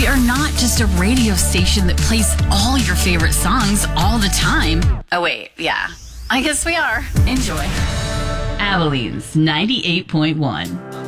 We are not just a radio station that plays all your favorite songs all the time. Oh, wait, yeah. I guess we are. Enjoy. Abilene's 98.1.